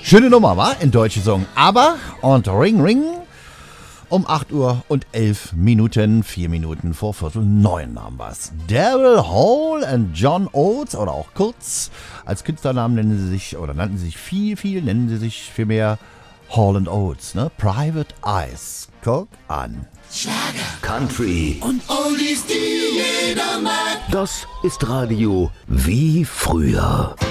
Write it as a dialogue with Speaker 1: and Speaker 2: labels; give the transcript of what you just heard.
Speaker 1: Schöne Nummer, war in Deutsch gesungen. Aber und Ring Ring um 8 Uhr und 11 Minuten, 4 Minuten vor Viertel 9 haben wir's. Daryl Hall und John Oates oder auch kurz als Künstlernamen nennen sie sich oder nannten sie sich nennen sie sich vielmehr Hall & Oates, ne? Private Eyes. Guck an.
Speaker 2: Schlager,
Speaker 3: Country
Speaker 2: und Oldies, die jeder mag.
Speaker 3: Das ist Radio wie früher.